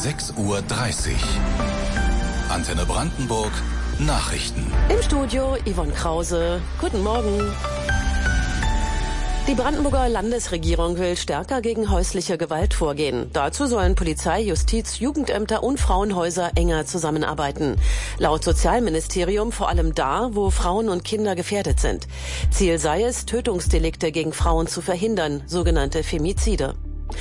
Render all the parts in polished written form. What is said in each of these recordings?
6:30 Uhr. Antenne Brandenburg Nachrichten. Im Studio Yvonne Krause. Guten Morgen. Die Brandenburger Landesregierung will stärker gegen häusliche Gewalt vorgehen. Dazu sollen Polizei, Justiz, Jugendämter und Frauenhäuser enger zusammenarbeiten. Laut Sozialministerium vor allem da, wo Frauen und Kinder gefährdet sind. Ziel sei es, Tötungsdelikte gegen Frauen zu verhindern, sogenannte Femizide.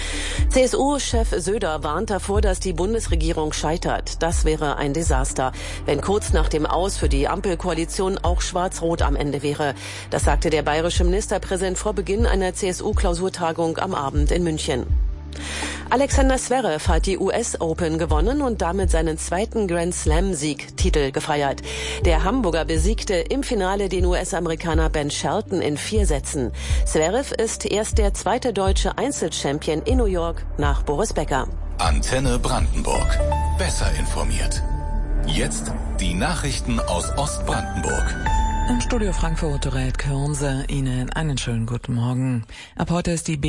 CSU-Chef Söder warnt davor, dass die Bundesregierung scheitert. Das wäre ein Desaster, wenn kurz nach dem Aus für die Ampelkoalition auch Schwarz-Rot am Ende wäre. Das sagte der bayerische Ministerpräsident vor Beginn einer CSU-Klausurtagung am Abend in München. Alexander Zverev hat die US Open gewonnen und damit seinen zweiten Grand Slam-Sieg-Titel gefeiert. Der Hamburger besiegte im Finale den US-Amerikaner Ben Shelton in 4 Sätzen. Zverev ist erst der zweite deutsche Einzelchampion in New York nach Boris Becker. Antenne Brandenburg. Besser informiert. Jetzt die Nachrichten aus Ostbrandenburg. Im Studio Frankfurt Dorät Körnse, Ihnen einen schönen guten Morgen. Ab heute ist die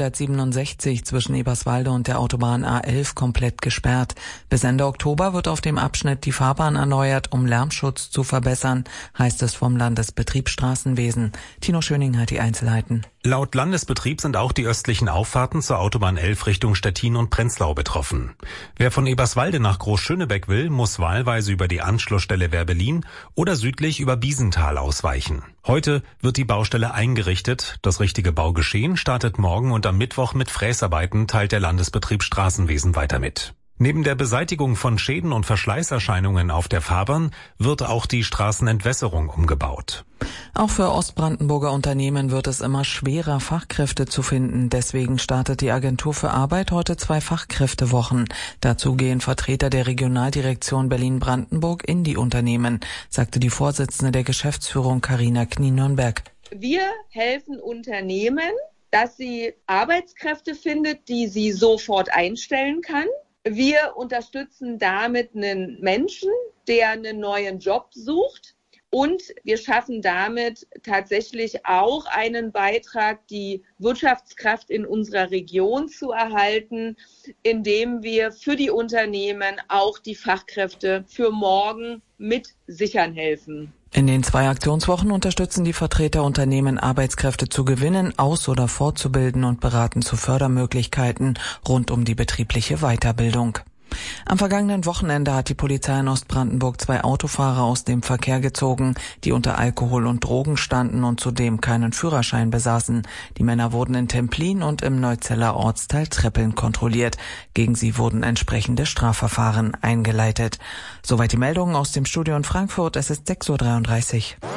B167 zwischen Eberswalde und der Autobahn A11 komplett gesperrt. Bis Ende Oktober wird auf dem Abschnitt die Fahrbahn erneuert, um Lärmschutz zu verbessern, heißt es vom Landesbetrieb Straßenwesen. Tino Schöning hat die Einzelheiten. Laut Landesbetrieb sind auch die östlichen Auffahrten zur Autobahn 11 Richtung Stettin und Prenzlau betroffen. Wer von Eberswalde nach Großschönebeck will, muss wahlweise über die Anschlussstelle Werbelin oder südlich über Biesenthal ausweichen. Heute wird die Baustelle eingerichtet. Das richtige Baugeschehen startet morgen und am Mittwoch mit Fräsarbeiten, teilt der Landesbetrieb Straßenwesen weiter mit. Neben der Beseitigung von Schäden und Verschleißerscheinungen auf der Fahrbahn wird auch die Straßenentwässerung umgebaut. Auch für Ostbrandenburger Unternehmen wird es immer schwerer, Fachkräfte zu finden. Deswegen startet die Agentur für Arbeit heute 2 Fachkräftewochen. Dazu gehen Vertreter der Regionaldirektion Berlin-Brandenburg in die Unternehmen, sagte die Vorsitzende der Geschäftsführung Carina Knie-Nürnberg. Wir helfen Unternehmen, dass sie Arbeitskräfte findet, die sie sofort einstellen kann. Wir unterstützen damit einen Menschen, der einen neuen Job sucht. Und wir schaffen damit tatsächlich auch einen Beitrag, die Wirtschaftskraft in unserer Region zu erhalten, indem wir für die Unternehmen auch die Fachkräfte für morgen mit sichern helfen. In den 2 Aktionswochen unterstützen die Vertreter Unternehmen, Arbeitskräfte zu gewinnen, aus- oder fortzubilden und beraten zu Fördermöglichkeiten rund um die betriebliche Weiterbildung. Am vergangenen Wochenende hat die Polizei in Ostbrandenburg 2 Autofahrer aus dem Verkehr gezogen, die unter Alkohol und Drogen standen und zudem keinen Führerschein besaßen. Die Männer wurden in Templin und im Neuzeller Ortsteil Treppeln kontrolliert. Gegen sie wurden entsprechende Strafverfahren eingeleitet. Soweit die Meldungen aus dem Studio in Frankfurt. Es ist 6:33 Uhr.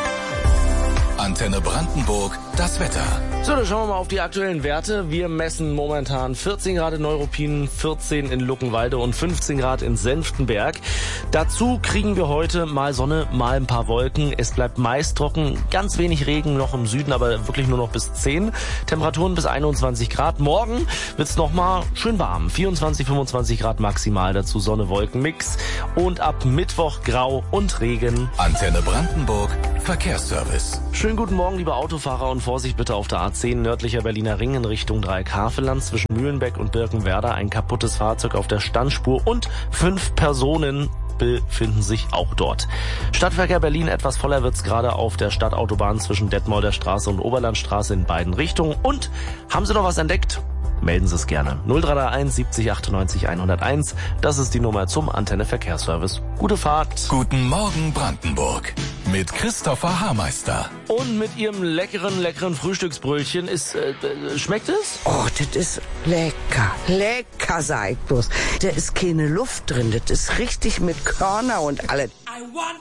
Antenne Brandenburg, das Wetter. So, dann schauen wir mal auf die aktuellen Werte. Wir messen momentan 14 Grad in Neuruppin, 14 in Luckenwalde und 15 Grad in Senftenberg. Dazu kriegen wir heute mal Sonne, mal ein paar Wolken. Es bleibt meist trocken, ganz wenig Regen noch im Süden, aber wirklich nur noch bis 10. Temperaturen bis 21 Grad. Morgen wird's noch mal schön warm. 24, 25 Grad maximal, dazu Sonne-Wolken-Mix. Und ab Mittwoch Grau und Regen. Antenne Brandenburg, Verkehrsservice. Schönen guten Morgen, liebe Autofahrer, und Vorsicht bitte auf der A10 nördlicher Berliner Ring in Richtung Dreieck-Havelland. Zwischen Mühlenbeck und Birkenwerder ein kaputtes Fahrzeug auf der Standspur und 5 Personen befinden sich auch dort. Stadtverkehr Berlin, etwas voller wird's gerade auf der Stadtautobahn zwischen Detmolder Straße und Oberlandstraße in beiden Richtungen. Und haben Sie noch was entdeckt? Melden Sie es gerne. 0331 70 98 101. Das ist die Nummer zum Antenne Verkehrsservice. Gute Fahrt. Guten Morgen Brandenburg. Mit Christopher Haarmeister. Und mit Ihrem leckeren Frühstücksbrötchen schmeckt es? Oh, das ist lecker. Lecker, sag ich bloß. Da ist keine Luft drin. Das ist richtig mit Körner und alles.